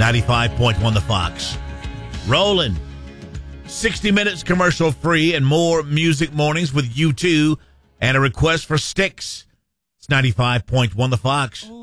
95.1 The Fox. Rolling. 60 minutes commercial free and more music mornings with U2 and a request for Styx. It's 95.1 The Fox.